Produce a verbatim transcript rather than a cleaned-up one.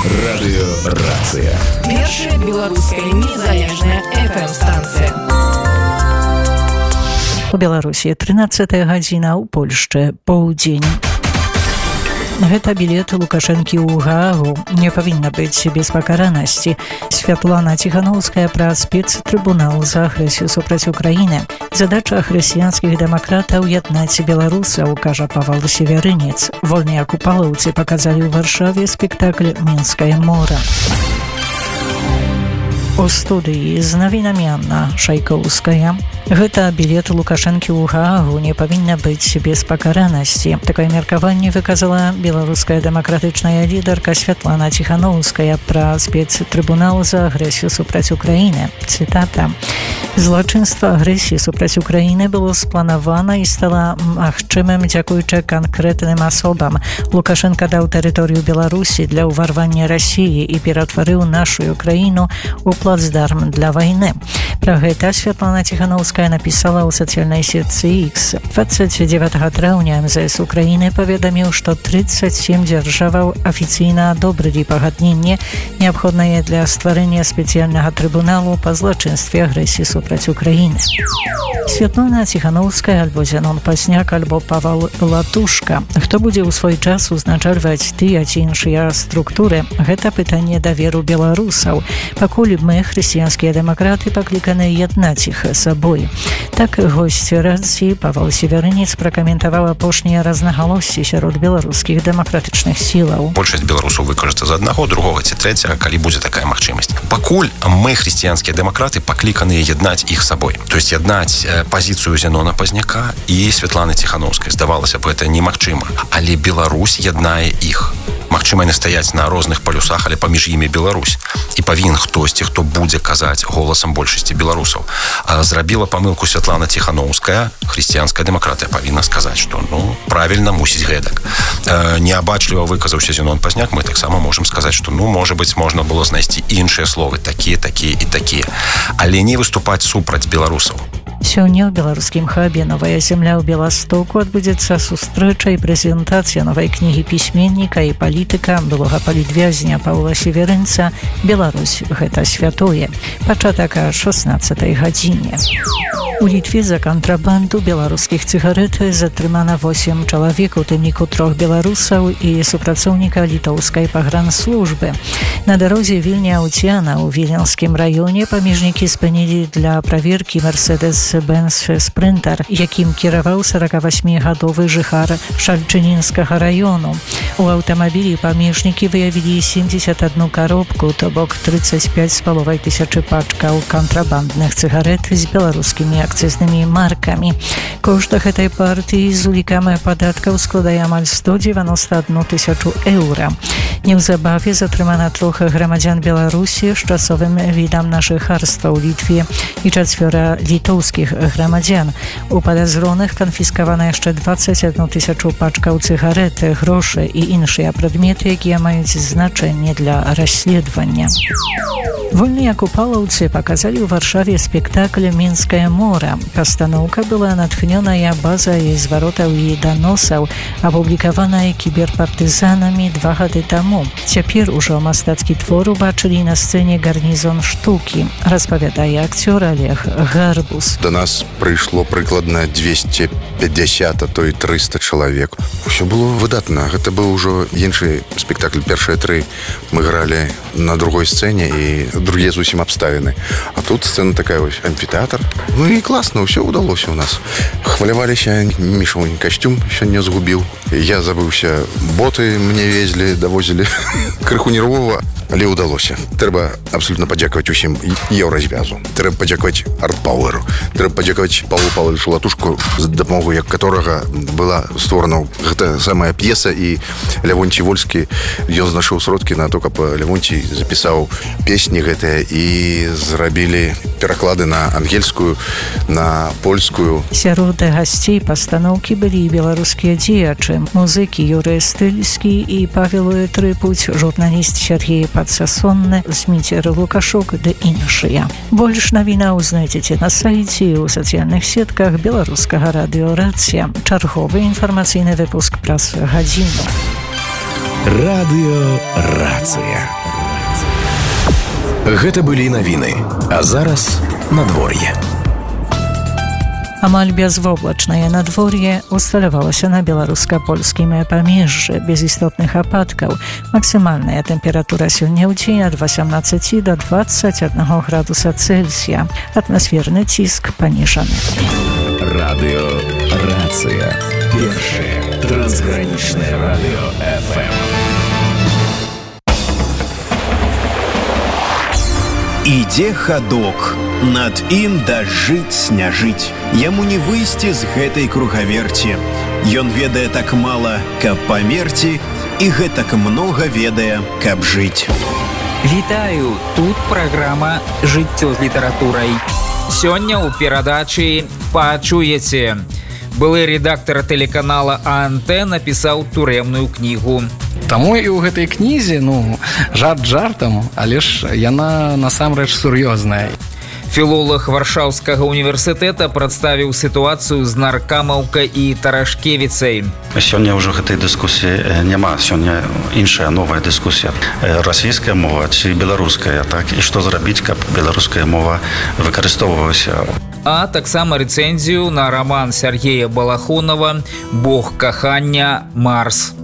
Радыёрацыя. Першая беларуская незалежная эф эм-станцыя. У Беларусі трынаццатая гадзіна, у Польшчы поўдзень. Гэта білет Лукашэнкі ў Гаагу не павінна быць без пакаранасці. Святлана Ціханаўская пра спецтрыбунал за агрэсію супраць Украіны. Задача хрысціянскіх дэмакратаў яднаць беларусаў, кажа Павал Севярынец. Вольныя купалаўцы паказалі ў Варшаве спектакль «Мінскае мора». У студыі з навінамі Анна Шайкоўская. Гэта білет Лукашэнкі ў Гаагу не павінна быць без пакаранасці. Такое меркаванне выказала беларуская дэмакратычная лідарка Святлана Ціханаўская пра спецтрыбунал за агрэсію супраць Украіны. Цытата. Злачынства агрэсіі супраць Украіны было спланавана і стала магчымым дзякуючы канкрэтным асобам. Лукашенка даў тэрыторыю Беларусі для ўварвання Расіі і ператварыў нашу краіну у плацдарм для вайны. Пра гэта Святлана Ціханаўская напісала ў сацыяльнай сетцы X. двадцать девятого траўня эм зэ эс Украіны паведаміў, што тридцать семь дзяржаваў афіцыйна адобрылі пагадненне, неабходнае для стварэння спецыяльнага трыбуналу па злачынстве агрэсіі супраць Украіны. Святлана Ціханаўская альбо Зянон Пазняк, альбо Павал Латушка. Хто будзе ў свой час узначальваць тыя ці іншыя структуры? Гэта пытанне даверу беларусаў. Пакуль мы, хрысціянскія дэмакраты, пакліканы яднаць іх сабой. Так госць рацыі Павал Севярынец пракаментаваў апошнія рознагалоссі сярод беларускіх дэмакратычных сілаў. Большасць беларусаў выкажацца за аднаго, другога ці трэцяга, калі будзе такая магчымасць. Пакуль мы, хрысціянскія дэмакраты, пакліканыя яднаць іх сабой. То есть яднаць пазіцыю Зянона Пазняка і Святланы Ціханаўскай. Здавалася б, гэта немагчыма. Але Беларусь яднае іх. Магчыма, яны стаяць на розных палюсах, але паміж імі Беларусь. І павінен хтосьці, хто будзе казаць голасам большасці беларусаў. Зрабіла памылку Святлана Ціханаўская, хрысціянская дэмакратыя павінна сказаць, што ну, правільна мусіць гэтак. Неабачліва выказаўся Зянон Пазняк, мы таксама можам сказаць, што ну, можа быць, можна было знайсці іншыя словы, такія, такія і такія. Але не выступаць супраць беларусаў. Сёння ў беларускім хабе «Новая земля» ў Беластоку адбудзецца сустрэча і прэзентацыя новай кнігі пісьменніка і палітыка, былога палітвязня Паўла Севярынца «Беларусь – гэта святое». Пачатак о шаснаццатай гадзіне. У Літве за кантрабанду беларускіх цыгарэт затрымана восем чалавек, у тым ліку трох беларусаў і супрацоўніка літоўскай пагранслужбы. На дарозе Вільня-Аўцяна ў Віленскім раёне памежнікі спынілі для праверкі Мерседес-Бенц Спринтер, якім кіраваў сорокавасьмігадовы жыхар Шальчынінскага раёну. У аўтамабілі памежнікі выявілі семьдесят одну коробку, то бок тридцать пять з паловай тысячы пачкаў кантрабандных цыгарэт з беларускімі акцызнымі маркамі. Кошт гэтай партыі з улікам падаткаў складае амаль сто дзевяносто одну тысячу еўра. Неўзабаве затрымана трох грамадзян Беларусі з часовым відам на жыхарства ў Літве і чацвёра літоўскіх грамадзян. У падазроных канфіскавана яшчэ двадцать одну тысячу пачкаў цыгарэт, грошы і іншыя прадметы, якія маюць значэнне для расследавання. Вольныя купалаўцы паказалі ў Варшаве спектакль «Мінскае мора». Пастаноўка была натхнёная базай зваротаў і даносаў, апублікаваная кіберпартызанамі два гады таму. Цяпер ужо мастацкі твор убачылі на сцэне гарнізон штукі, распавядае акцёр Олег Гарбус. До нас прыйшло прыкладна двести пятьдесят, а то і триста чалавек. Усё было выдатна. Гэта быў ужо іншы спектакль. Першыя тры мы гралі на другой сцэне і другие зусім абставіны. А тут сцена такая вось, амфітэатр. Ну і класна, ўсё ўдалося ў нас. Хваляваліся, Міша касцюм сёння згубіў. Я забыўся, боты мне везлі, давозілі. Крыху нервова, але ўдалося. Трэба абсолютно падзякаваць усім еўразвязу. Трэба падзякаваць арт-пауэру. Трэба падзякаваць Павлу Павловичу Латушку, з дапамогай якога была створана гэта самая п'еса, і Лявонцій Вольскі, ён знайшоў сродкі на то, каб Лявонцій запісаў песні гэтыя і зрабілі пераклады на ангельскую, на польскую. Сярод гасцей пастаноўкі былі беларускія дзеячы, музыкі Юрый Стыльскі і Павел Трыпуць, журналіст Сергей Падсасонны, Зміцер Лукашук ды іншыя. Больш навінаў знайдзеце на сайце і ў сацыяльных сетках беларускага радыёрацыя. Чарговы інфармацыйны выпуск праз гадзіну. Радыёрацыя. Гэта былі навіны, а зараз надвор'е. Амаль безвоблачнае надвор'е усталявалася на беларуска-польскім памежжы без істотных ападкаў. Максімальная тэмпература сёння ў дзень ад васямнаццаці да дваццаць аднаго градуса Цельсія. Атмасферны ціск паніжаны. Радыё Рацыя. Першае трансгранічнае радыё эф эм. Ідзе хадок, над ім дажыць не жыць. Яму не выйсці з гэтай кругаверці. Ён ведае так мала, каб памерці, і гэтак многа ведае, каб жыць. Вітаю, тут праграма «Жыццё з літаратурай». Сёння ў перадачы пачуеце. Былы рэдактар тэлеканала АНТ напісаў турэмную кнігу. Таму і ў гэтай кнізе, ну, жарт жартам, але ж яна насамрэч сур'ёзная. Філолог Варшаўскага універсітэта прадставіў сітуацыю з наркамаўкай і Тарашкевіцай. Сёння ўжо гэтай дыскусіі няма. Сёння іншая новая дыскусія. Расійская мова ці беларуская, так? І што зрабіць, каб беларуская мова выкарыстоўвалася? А таксама рэцэнзію на раман Сергея Балахонова «Бог кахання Марс».